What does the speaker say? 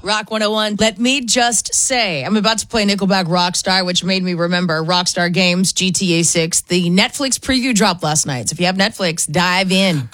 Rock 101. Let me just say, I'm about to play Nickelback Rockstar, which made me remember Rockstar Games GTA 6. The Netflix preview dropped last night. So if you have Netflix, dive in.